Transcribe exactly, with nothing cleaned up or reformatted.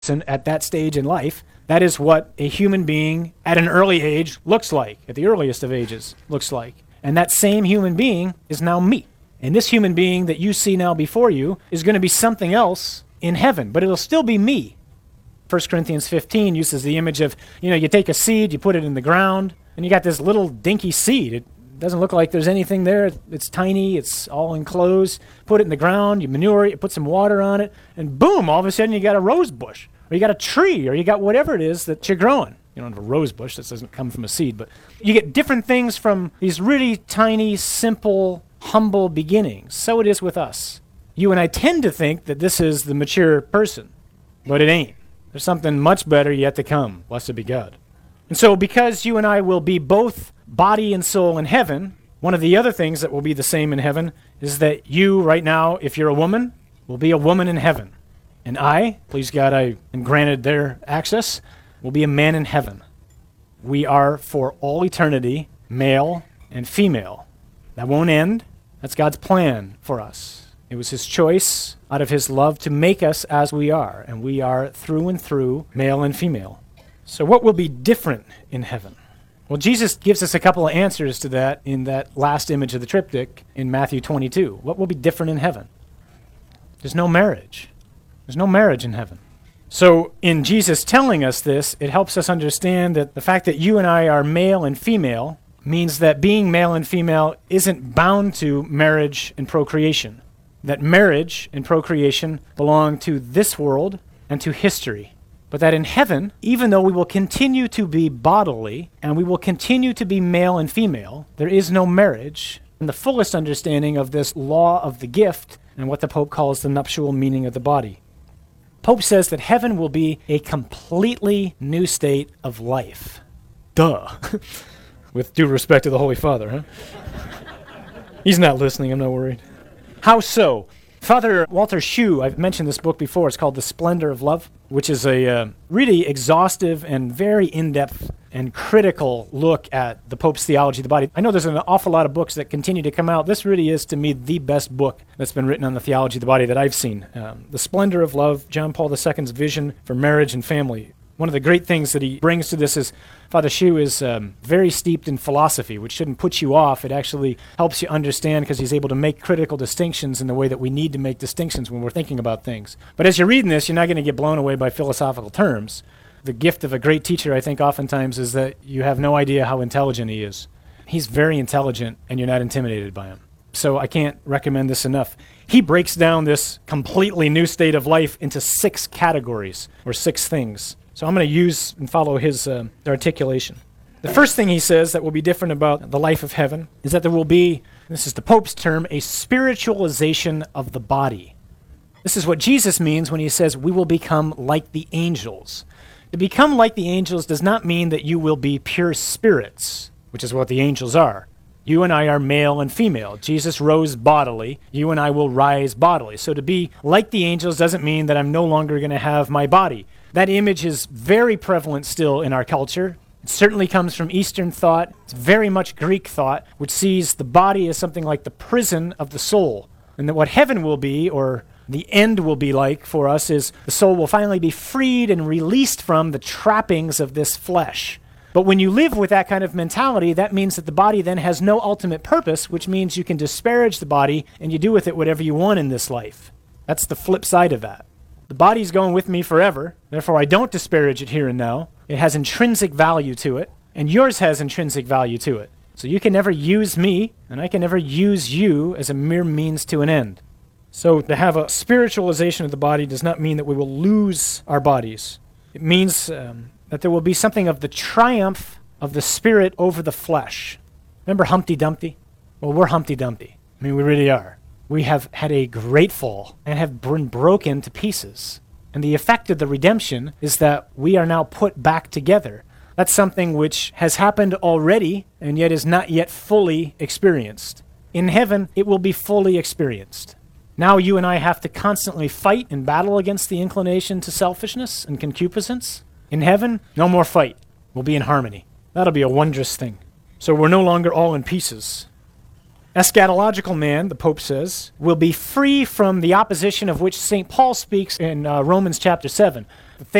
And at that stage in life, that is what a human being at an early age looks like, at the earliest of ages looks like. And that same human being is now me. And this human being that you see now before you is going to be something else in heaven, but it'll still be me. First Corinthians fifteen uses the image of, you know, you take a seed, you put it in the ground, and you got this little dinky seed. It doesn't look like there's anything there. It's tiny, it's all enclosed. Put it in the ground, you manure it, you put some water on it, and boom, all of a sudden you got a rose bush, or you got a tree, or you got whatever it is that you're growing. You don't have a rose bush, that doesn't come from a seed, but you get different things from these really tiny, simple, humble beginnings. So it is with us. You and I tend to think that this is the mature person, but it ain't. There's something much better yet to come. Blessed be God. And so because you and I will be both body and soul in heaven, one of the other things that will be the same in heaven is that you right now, if you're a woman, will be a woman in heaven. And I, please God, I am granted their access, will be a man in heaven. We are for all eternity, male and female. That won't end. That's God's plan for us. It was his choice out of his love to make us as we are, and we are through and through male and female. So what will be different in heaven? Well, Jesus gives us a couple of answers to that in that last image of the triptych in Matthew twenty-two. What will be different in heaven? There's no marriage. There's no marriage in heaven. So in Jesus telling us this, it helps us understand that the fact that you and I are male and female means that being male and female isn't bound to marriage and procreation. That marriage and procreation belong to this world and to history. But that in heaven, even though we will continue to be bodily and we will continue to be male and female, there is no marriage in the fullest understanding of this law of the gift and what the Pope calls the nuptial meaning of the body. Pope says that heaven will be a completely new state of life. Duh. With due respect to the Holy Father, huh? He's not listening, I'm not worried. How so? Father Walter Schuh, I've mentioned this book before, it's called The Splendor of Love, which is a uh, really exhaustive and very in-depth and critical look at the Pope's theology of the body. I know there's an awful lot of books that continue to come out. This really is, to me, the best book that's been written on the theology of the body that I've seen. Um, The Splendor of Love, John Paul the Second's vision for marriage and family. One of the great things that he brings to this is Father Schuh is um, very steeped in philosophy, which shouldn't put you off. It actually helps you understand because he's able to make critical distinctions in the way that we need to make distinctions when we're thinking about things. But as you're reading this, you're not going to get blown away by philosophical terms. The gift of a great teacher, I think, oftentimes is that you have no idea how intelligent he is. He's very intelligent, and you're not intimidated by him. So I can't recommend this enough. He breaks down this completely new state of life into six categories, or six things. So I'm going to use and follow his uh, articulation. The first thing he says that will be different about the life of heaven is that there will be, this is the Pope's term, a spiritualization of the body. This is what Jesus means when he says we will become like the angels. To become like the angels does not mean that you will be pure spirits, which is what the angels are. You and I are male and female. Jesus rose bodily. You and I will rise bodily. So to be like the angels doesn't mean that I'm no longer going to have my body. That image is very prevalent still in our culture. It certainly comes from Eastern thought. It's very much Greek thought, which sees the body as something like the prison of the soul. And that what heaven will be, or the end will be like for us, is the soul will finally be freed and released from the trappings of this flesh. But when you live with that kind of mentality, that means that the body then has no ultimate purpose, which means you can disparage the body and you do with it whatever you want in this life. That's the flip side of that. The body's going with me forever, therefore I don't disparage it here and now. It has intrinsic value to it, and yours has intrinsic value to it. So you can never use me, and I can never use you as a mere means to an end. So to have a spiritualization of the body does not mean that we will lose our bodies. It means um, that there will be something of the triumph of the spirit over the flesh. Remember Humpty Dumpty? Well, we're Humpty Dumpty. I mean, we really are. We have had a great fall and have been broken to pieces. And the effect of the redemption is that we are now put back together. That's something which has happened already and yet is not yet fully experienced. In heaven, it will be fully experienced. Now you and I have to constantly fight and battle against the inclination to selfishness and concupiscence. In heaven, no more fight. We'll be in harmony. That'll be a wondrous thing. So we're no longer all in pieces. Eschatological man, the Pope says, will be free from the opposition of which Saint Paul speaks in uh, Romans chapter seven.